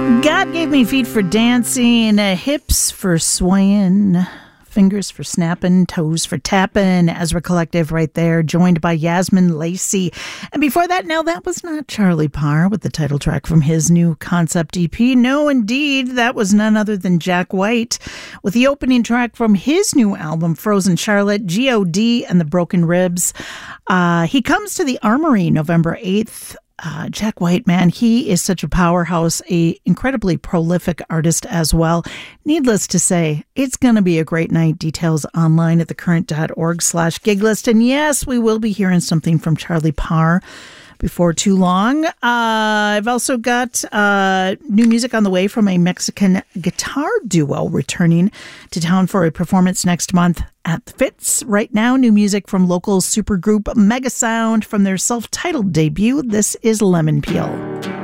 God gave me feet for dancing, hips for swaying, fingers for snapping, toes for tapping. Ezra Collective right there, joined by Yasmin Lacey. And before that, no, that was not Charlie Parr with the title track from his new concept EP. No, indeed, that was none other than Jack White with the opening track from his new album, Frozen Charlotte, G.O.D. and the Broken Ribs. He comes to the Armory November 8th. Jack White, man, he is such a powerhouse, a incredibly prolific artist as well. Needless to say, it's going to be a great night. Details online at thecurrent.org/giglist. And yes, we will be hearing something from Charlie Parr before too long. I've also got new music on the way from a Mexican guitar duo returning to town for a performance next month at the Fitz. Right now, new music from local supergroup Mega Sound from their self-titled debut. This is Lemon Peel.